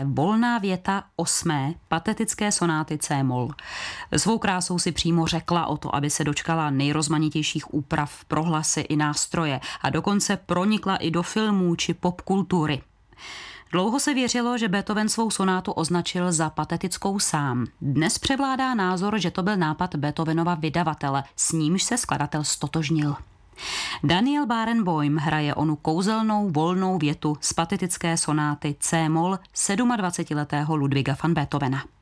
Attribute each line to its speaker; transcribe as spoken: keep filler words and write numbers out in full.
Speaker 1: volná věta osmé patetické sonáty C-moll. Svou krásou si přímo řekla o to, aby se dočkala nejrozmanitějších úprav pro hlasy i nástroje a dokonce pronikla i do filmů či popkultury. Dlouho se věřilo, že Beethoven svou sonátu označil za patetickou sám. Dnes převládá názor, že to byl nápad Beethovenova vydavatele, s nímž se skladatel stotožnil. Daniel Barenboim hraje onu kouzelnou volnou větu z patetické sonáty C-moll dvacetisedmiletého Ludwiga van Beethovena.